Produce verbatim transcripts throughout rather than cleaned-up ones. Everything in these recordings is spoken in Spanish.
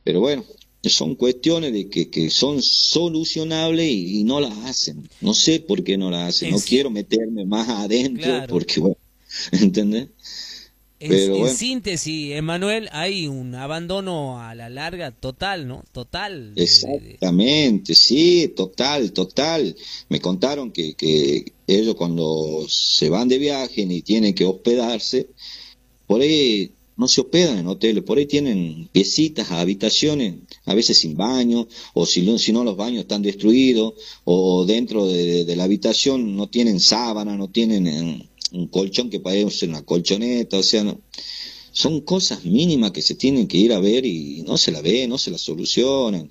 Pero bueno, son cuestiones de que, que son solucionables y, y no las hacen. No sé por qué no las hacen. En No sí, quiero meterme más adentro claro. porque, bueno, ¿entendés? En, Pero en bueno, síntesis, Emanuel, hay un abandono a la larga total, ¿no? Total de, de- de- exactamente, sí, total, total. Me contaron que, que ellos cuando se van de viaje y tienen que hospedarse, por ahí no se hospedan en hoteles, por ahí tienen piecitas, habitaciones, a veces sin baño, o si no, si no los baños están destruidos, o dentro de, de la habitación no tienen sábana, no tienen eh, un colchón que parece una colchoneta, o sea, no- son cosas mínimas que se tienen que ir a ver y no se la ven, no se la solucionan.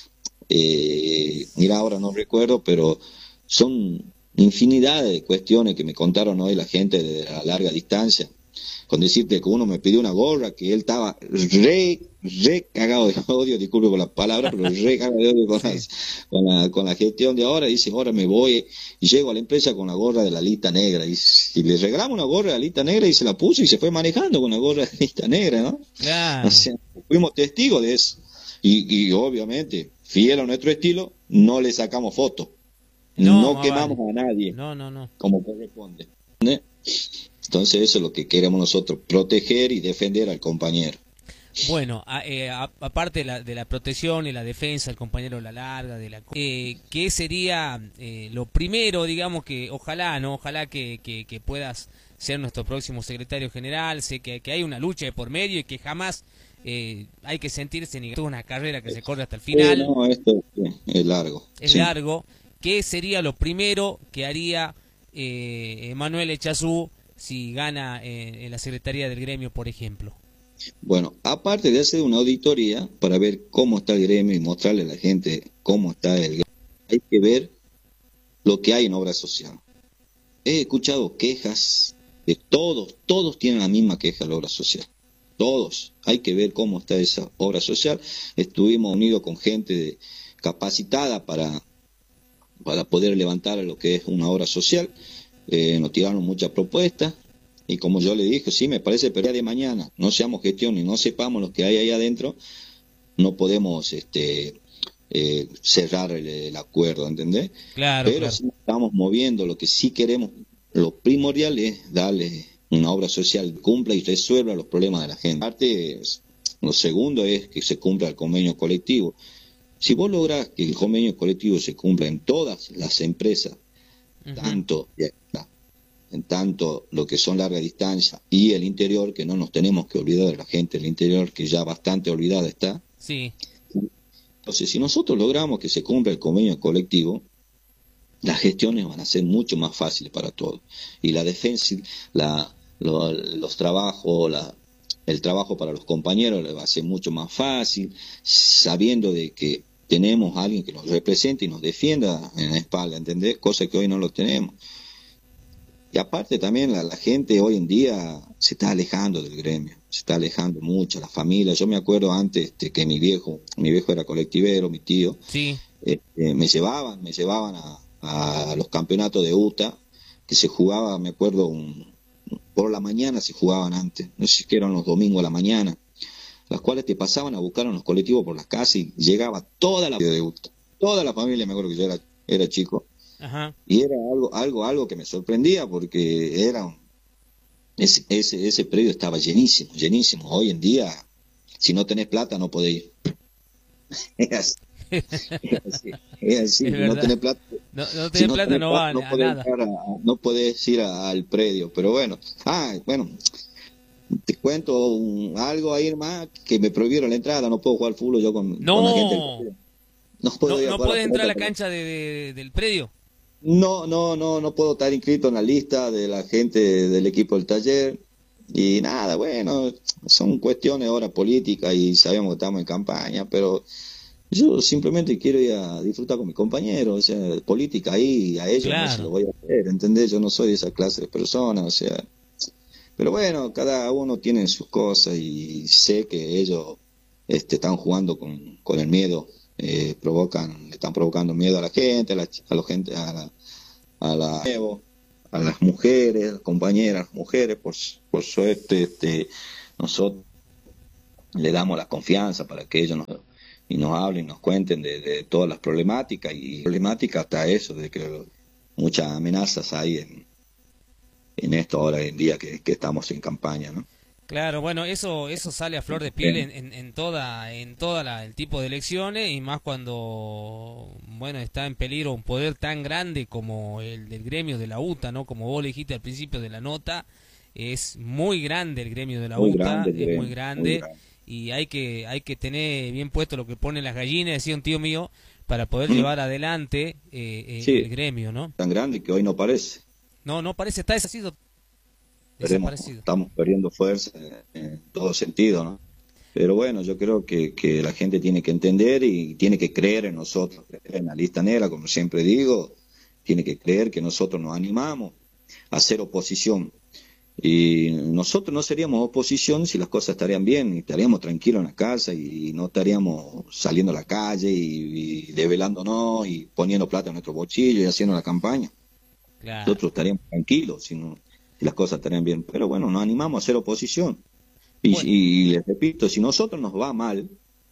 Eh, mira, ahora no recuerdo, pero son infinidad de cuestiones que me contaron hoy la gente de la larga distancia. Con decirte que uno me pidió una gorra, que él estaba re, re cagado de odio, disculpe por la palabra, pero re cagado de odio con, Sí. las- con, la, con la gestión de ahora. Dice, ahora me voy y llego a la empresa con la gorra de la lista negra. Y, y le regalamos una gorra de la lista negra y se la puso y se fue manejando con la gorra de la lista negra, ¿no? O Claro. sea, fuimos testigos de eso. Y, y obviamente, fiel a nuestro estilo, no le sacamos fotos, No, no más quemamos vale. a nadie No, no, no. como corresponde. ¿Eh? Entonces eso es lo que queremos nosotros, proteger y defender al compañero. Bueno, a- eh, a- aparte de la, de la protección y la defensa del compañero a la larga, de la, eh, ¿qué sería eh, lo primero, digamos que ojalá, no, ojalá que, que, que puedas ser nuestro próximo secretario general? Sé que, que hay una lucha de por medio y que jamás eh, hay que sentirse ni una carrera que se corre hasta el Sí, final, no, esto sí, es largo, es sí. largo. ¿Qué sería lo primero que haría eh, Manuel Echazú si gana eh, en la secretaría del gremio, por ejemplo? Bueno, aparte de hacer una auditoría para ver cómo está el gremio y mostrarle a la gente cómo está el gremio, hay que ver lo que hay en obra social. He escuchado quejas de todos, todos tienen la misma queja de la obra social. Todos. Hay que ver cómo está esa obra social. Estuvimos unidos con gente de- capacitada para, para poder levantar lo que es una obra social. Eh, nos tiraron muchas propuestas. Y como yo le dije, sí, me parece, pero ya de mañana no seamos gestión y no sepamos lo que hay ahí adentro, no podemos este, eh, cerrar el, el acuerdo, ¿entendés? Claro, Pero claro. sí estamos moviendo, lo que sí queremos, lo primordial es darle una obra social que cumpla y resuelva los problemas de la gente. Aparte, lo segundo es que se cumpla el convenio colectivo. Si vos lográs que el convenio colectivo se cumpla en todas las empresas, Ujú. tanto en tanto lo que son larga distancia y el interior, que no nos tenemos que olvidar de la gente del interior, que ya bastante olvidada está. Sí. Entonces, si nosotros logramos que se cumpla el convenio colectivo, las gestiones van a ser mucho más fáciles para todos. Y la defensa, la, lo, los trabajos, la, el trabajo para los compañeros le va a ser mucho más fácil, sabiendo de que tenemos a alguien que nos represente y nos defienda en la espalda, ¿entendés? Cosa que hoy no lo tenemos. Y aparte también la, la gente hoy en día se está alejando del gremio, se está alejando mucho, la familia. Yo me acuerdo antes este, que mi viejo, mi viejo era colectivero, mi tío, Sí. eh, eh, me llevaban, me llevaban a, a los campeonatos de U T A, que se jugaba, me acuerdo, un, por la mañana se jugaban antes, no sé si eran los domingos a la mañana, las cuales te pasaban a buscar en los colectivos por las casas y llegaba toda la de U T A, toda la familia, me acuerdo que yo era, era chico, Ajá. y era algo, algo, algo que me sorprendía porque era un ese, ese, ese predio estaba llenísimo, llenísimo. Hoy en día, si no tenés plata, no podés ir. Es así, es así, es así. Es Si no verdad. tenés plata, No, no si tener no plata tenés no plata, va a, no a podés nada. entrar a- a- no podés ir a- al predio. Pero bueno, ah, bueno, te cuento un- algo ahí más que me prohibieron la entrada. No puedo jugar fútbol yo con, con la gente del No. predio. No puedo No, ir a no jugar a la puedes entrar a pelota la con la- cancha de, de- del predio. No, no, no, no puedo estar inscrito en la lista de la gente del equipo del taller. Y nada, bueno, son cuestiones ahora políticas y sabemos que estamos en campaña, pero yo simplemente quiero ir a disfrutar con mis compañeros, o sea, política ahí, a ellos no se lo Claro. voy a hacer, ¿entendés? Yo no soy de esa clase de personas, o sea, pero bueno, cada uno tiene sus cosas y sé que ellos este, están jugando con, con el miedo, eh, provocan, están provocando miedo a la gente, a la, a la gente, a la, a la, a las mujeres, compañeras, mujeres, por, por suerte, este, nosotros le damos la confianza para que ellos nos y nos hablen, nos cuenten de, de todas las problemáticas y problemáticas hasta eso, de que muchas amenazas hay en, en esto ahora en día que, que estamos en campaña, ¿no? Claro, bueno, eso eso sale a flor de piel en, en, en toda en toda la, el tipo de elecciones y más cuando bueno está en peligro un poder tan grande como el del gremio de la U T A, ¿no? Como vos le dijiste al principio de la nota, es muy grande el gremio de la Muy U T A, grande el es muy gremio, muy grande grande. y hay que hay que tener bien puesto lo que ponen las gallinas, decía un tío mío, para poder llevar adelante eh, eh, el Sí, gremio, ¿no? tan grande que hoy no parece. No, no parece está desaparecido, Veremos, desaparecido. estamos perdiendo fuerza en, en todo sentido, ¿no? Pero bueno, yo creo que, que la gente tiene que entender y tiene que creer en nosotros, creer en la lista negra, como siempre digo, tiene que creer que nosotros nos animamos a hacer oposición. Y nosotros no seríamos oposición si las cosas estarían bien, y estaríamos tranquilos en la casa y no estaríamos saliendo a la calle y, y develándonos y poniendo plata en nuestro bolsillo y haciendo la campaña. Claro. Nosotros estaríamos tranquilos si, no- si las cosas estarían bien. Pero bueno, nos animamos a hacer oposición. Y, Bueno, y les repito, si nosotros nos va mal,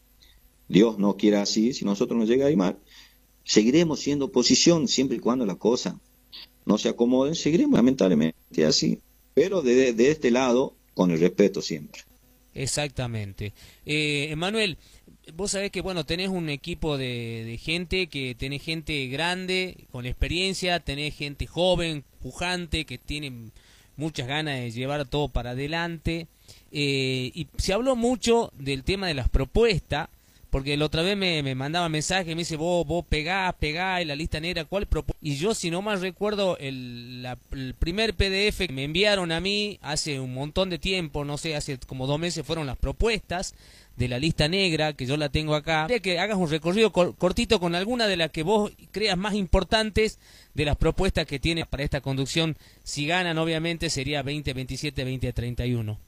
Dios no quiera así, si nosotros nos llega a ir mal, seguiremos siendo oposición siempre y cuando las cosas no se acomoden, seguiremos lamentablemente así. Pero de, de este lado, con el respeto siempre. exactamente. Eh, Emanuel, vos sabés que, bueno, tenés un equipo de, de gente, que tenés gente grande, con experiencia, tenés gente joven, pujante, que tienen muchas ganas de llevar todo para adelante. Eh, y se habló mucho del tema de las propuestas, porque la otra vez me, me mandaba mensaje, me dice, vos, vos pegás, pegás, y la lista negra, ¿cuál propuesta? Y yo, si no mal recuerdo, el, la- el primer P D F que me enviaron a mí hace un montón de tiempo, no sé, hace como dos meses fueron las propuestas de la lista negra, que yo la tengo acá. Quería que hagas un recorrido cor- cortito con alguna de las que vos creas más importantes de las propuestas que tiene para esta conducción. Si ganan, obviamente, sería veinte veintisiete, veinte treinta y uno.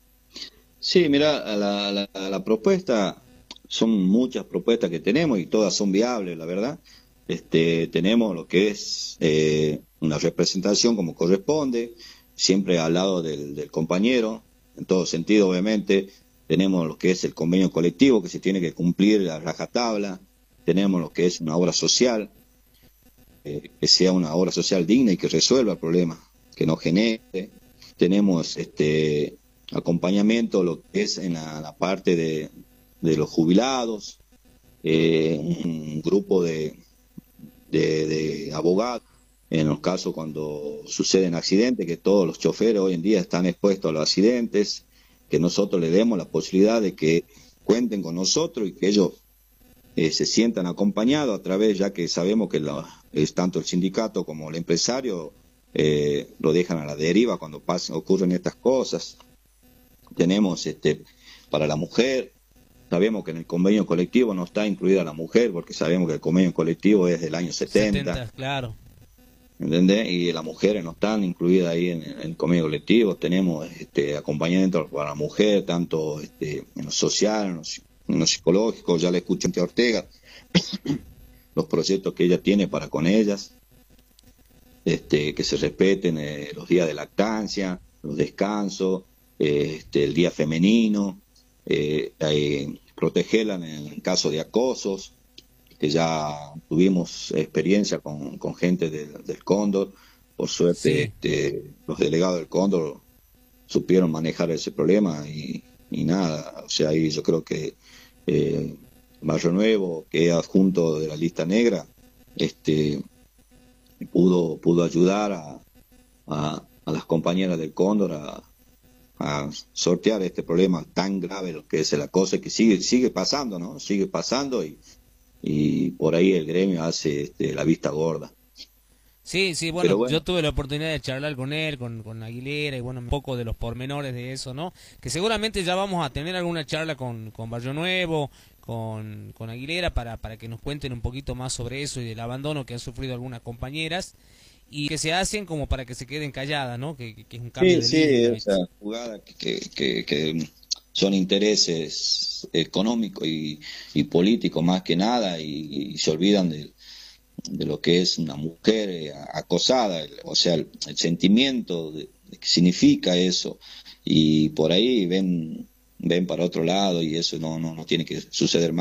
Sí, mira, la, la, la propuesta, son muchas propuestas que tenemos y todas son viables, la verdad. Este, tenemos lo que es eh, una representación como corresponde, siempre al lado del, del compañero, en todo sentido, obviamente. Tenemos lo que es el convenio colectivo que se tiene que cumplir a rajatabla. Tenemos lo que es una obra social, eh, que sea una obra social digna y que resuelva el problema, que no genere. Tenemos este acompañamiento, lo que es en la, la parte de, de los jubilados, eh, un grupo de, de, de abogados, en los casos cuando suceden accidentes, que todos los choferes hoy en día están expuestos a los accidentes, que nosotros les demos la posibilidad de que cuenten con nosotros y que ellos eh, se sientan acompañados a través, ya que sabemos que la, es tanto el sindicato como el empresario eh, lo dejan a la deriva cuando pasan, ocurren estas cosas. Tenemos este para la mujer, sabemos que en el convenio colectivo no está incluida la mujer, porque sabemos que el convenio colectivo es del año setenta, setenta, claro. ¿entendés? Y las mujeres no están incluidas ahí en, en el convenio colectivo. Tenemos este acompañamiento para la mujer, tanto este, en lo social, en lo, en lo psicológico. Ya le escuché a Ortega los proyectos que ella tiene para con ellas, este, que se respeten eh, los días de lactancia, los descansos, eh, este, el día femenino, eh, eh, protegerla en el caso de acosos, que ya tuvimos experiencia con, con gente del, del Cóndor. Por suerte, Sí. este, los delegados del Cóndor supieron manejar ese problema y, y nada, o sea, ahí yo creo que eh, Barrio Nuevo, que es adjunto de la lista negra, este, pudo, pudo ayudar a, a, a las compañeras del Cóndor a, a sortear este problema tan grave lo que es el acoso, que sigue, sigue pasando, ¿no? Sigue pasando y, y por ahí el gremio hace este, la vista gorda. Sí, sí, bueno, Pero yo bueno, tuve la oportunidad de charlar con él, con, con Aguilera, y bueno, un poco de los pormenores de eso, ¿no? Que seguramente ya vamos a tener alguna charla con, con Barrio Nuevo, con, con Aguilera, para, para que nos cuenten un poquito más sobre eso y del abandono que han sufrido algunas compañeras, y que se hacen como para que se queden calladas, ¿no? Que, que, que es un cambio sí, de sí, línea, esa ¿viste? jugada que, que, que son intereses económicos y, y políticos más que nada y, y se olvidan de, de lo que es una mujer eh, acosada, el- o sea, el, el sentimiento de, de que significa eso y por ahí ven ven para otro lado y eso no no, no tiene que suceder más.